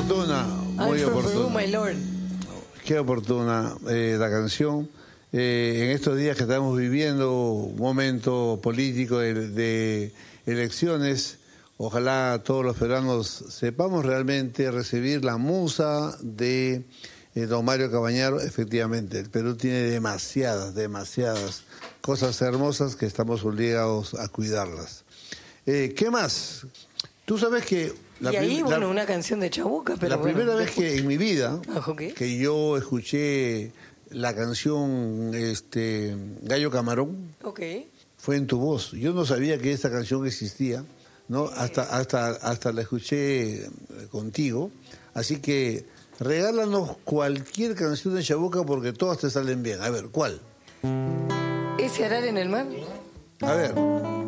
oportuna, muy I'm from Peru, oportuna. my lord. Qué oportuna la canción. En estos días que estamos viviendo un momento político de elecciones, ojalá todos los peruanos sepamos realmente recibir la musa de don Mario Cabañaro. Efectivamente, el Perú tiene demasiadas cosas hermosas que estamos obligados a cuidarlas. ¿Qué más? Tú sabes que... Y ahí, bueno, una canción de Chabuca, pero la primera vez después... que en mi vida ¿qué? que yo escuché la canción Gallo Camarón Ok. fue en tu voz. Yo no sabía que esta canción existía, ¿no? Hasta la escuché contigo. Así que regálanos cualquier canción de Chabuca porque todas te salen bien. A ver, ¿cuál? ¿Ese arar en el mar? A ver.